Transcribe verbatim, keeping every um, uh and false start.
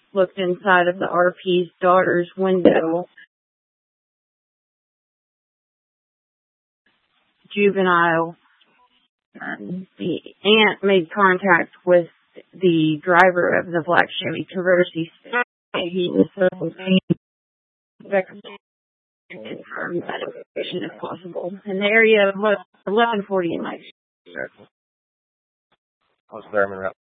looked inside of the R P's daughter's window. Juvenile. Um, the aunt made contact with the driver of the black Chevy Traverse. He was so for identification if possible. In the area of eleven forty in my circle. I was there, I'm in route